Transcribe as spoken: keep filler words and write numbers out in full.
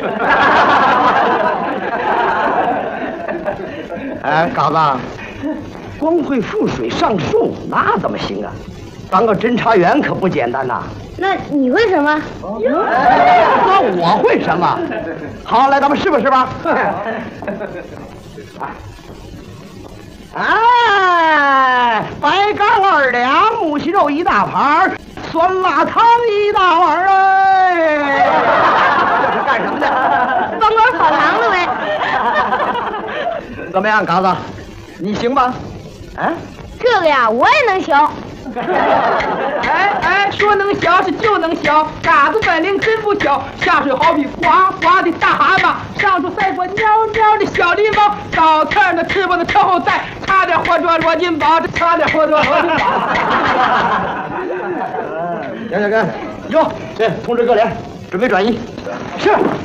哎，嘎子，光会覆水上树那怎么行啊？当个侦查员可不简单呐。 那你会什么？ 那我会什么？好，来，咱们试吧试吧。哎，白干二两，木须肉一大盘，酸辣汤一大碗哎！这是干什么的？ 帮管跑堂了呗。 怎么样，嘎子，你行吧？啊？ 这个呀，我也能学。 哎哎，说能小是就能小，嘎子本领真不小。下水好比呱呱的大蛤蟆，上树赛过喵喵的小狸猫，倒刺的翅膀的车后带，差点活捉罗金宝，这差点活捉罗金宝。 行行行，哟，这通知各连，准备转移。是。